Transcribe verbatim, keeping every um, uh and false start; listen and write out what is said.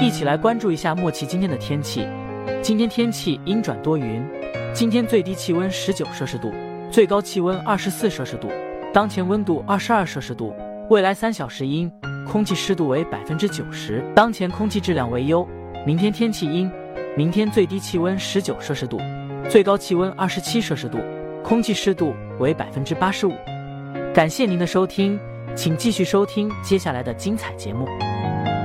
一起来关注一下莫奇今天的天气。今天天气阴转多云，今天最低气温十九摄氏度，最高气温二十四摄氏度，当前温度二十二摄氏度。未来三小时阴，空气湿度为百分之九十，当前空气质量为优。明天天气阴，明天最低气温十九摄氏度，最高气温二十七摄氏度，空气湿度为百分之八十五。感谢您的收听，请继续收听接下来的精彩节目。